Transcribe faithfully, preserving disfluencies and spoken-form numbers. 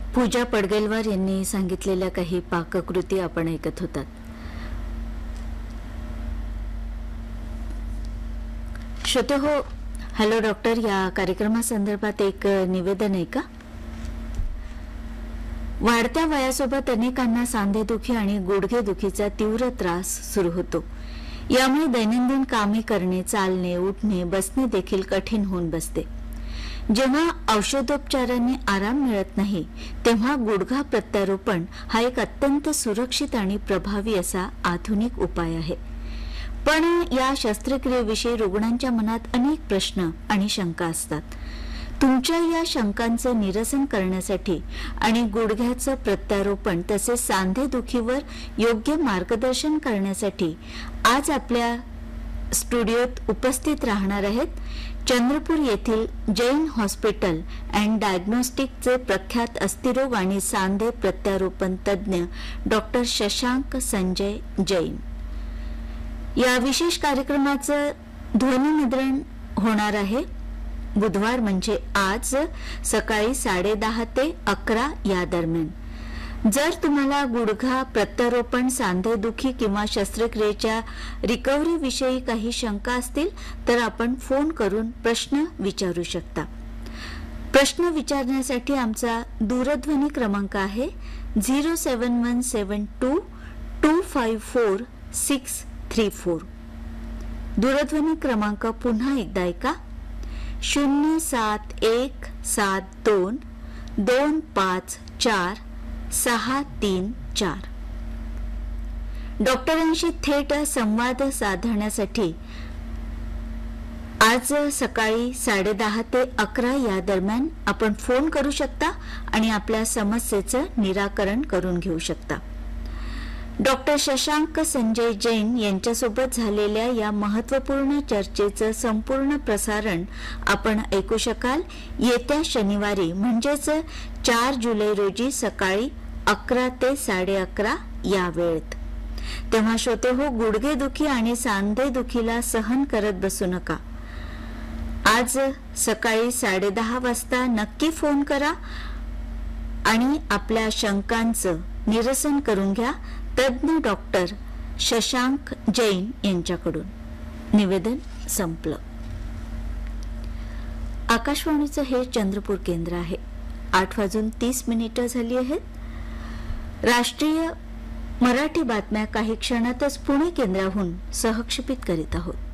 पूजा पडगेलवार यांनी सांगितलेल्या काही पाककृती आपण ऐकत होतात. श्रोते हो, हॅलो डॉक्टर या कार्यक्रमासंदर्भात एक निवेदन आहे का? वाढत्या वयासोबत अनेकांना सांधेदुखी आणि गुडघेदुखीचा तीव्र त्रास सुरू होतो. यामुळे दैनंदिन कामे करणे, चालणे, उठणे, बसणे देखील कठीण होऊन बसते. जेव्हा औषधोपचाराने आराम मिळत नाही तेव्हा गुडघा प्रत्यारोपण हा एक अत्यंत सुरक्षित आणि प्रभावी असा आधुनिक उपाय आहे. पण या शस्त्रक्रियेविषयी रुग्णांच्या मनात अनेक प्रश्न आणि शंका असतात. तुमच्या या शंकांचं निरसन करण्यासाठी आणि गुडघ्याचं प्रत्यारोपण तसेच सांधेदुखीवर योग्य मार्गदर्शन करण्यासाठी आज आपल्या स्टुडिओत उपस्थित राहणार आहेत चंद्रपूर येथील जैन हॉस्पिटल अँड डायग्नोस्टिकचे प्रख्यात अस्थिरोग आणि सांधे प्रत्यारोपण तज्ज्ञ डॉक्टर शशांक संजय जैन. या विशेष कार्यक्रमाचं ध्वनिमुद्रण होणार आहे बुधवार म्हणजे आज सकाळी साडे दहा ते अकरा या दरम्यान. जर तुम्हाला गुडघा प्रत्यारोपण, सांधेदुखी किंवा शस्त्रक्रियेच्या रिकव्हरी विषयी काही शंका असतील तर आपण फोन करून प्रश्न विचारू शकता. प्रश्न विचारण्यासाठी आमचा दूरध्वनी क्रमांक आहे zero seven one seven to to five four six three four. दूरध्वनी क्रमांक पुन्हा एकदा ऐका शून्य सात एक सात दोन दोन पाच चार सहा तीन चार. डॉक्टरांशी थेट संवाद साधण्यासाठी आज सकाळी साडे दहा ते अकरा या दरम्यान आपण फोन करू शकता आणि आपल्या समस्येचं निराकरण करून घेऊ शकता. डॉक्टर शशांक संजय जैन यांच्यासोबत झालेल्या या महत्त्वपूर्ण चर्चेचं संपूर्ण प्रसारण आपण ऐकू शकाल येत्या शनिवारी म्हणजेच चार जुलै रोजी सकाळी अकरा ते साडे अकरा या वेळेत. तेव्हा श्रोते हो, गुडघेदुखी आणि सांधेदुखीला सहन करत बसू नका. आज सकाळी साडे दहा वाजता नक्की फोन करा आणि आपल्या शंकांचं निरसन करून घ्या तज्ज्ञ डॉक्टर शशांक जैन यांच्याकडून. निवेदन संपलं. आकाशवाणीचं हे चंद्रपूर केंद्र आहे. आठ वाजून तीस मिनिटं झाली आहेत. राष्ट्रीय मराठी बातम्या काही क्षणातच पुणे केंद्राहून सहक्षेपित करीत आहोत.